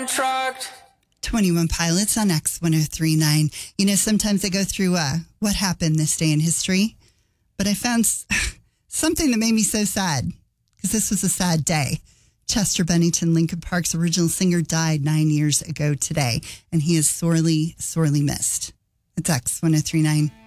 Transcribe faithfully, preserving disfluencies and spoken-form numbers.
trucked. twenty-one Pilots on X one oh three point nine. You know, sometimes I go through uh, what happened this day in history, but I found s- something that made me so sad because this was a sad day. Chester Bennington, Linkin Park's original singer, died nine years ago today, and he is sorely, sorely missed. It's X one oh three point nine.